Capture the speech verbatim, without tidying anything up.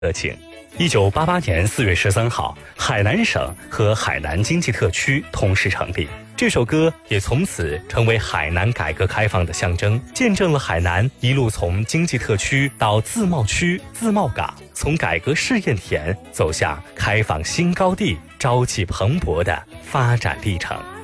热情。一九八八年四月十三号，海南省和海南经济特区同时成立。这首歌也从此成为海南改革开放的象征，见证了海南一路从经济特区到自贸区、自贸港，从改革试验田走向开放新高地、朝气蓬勃的发展历程。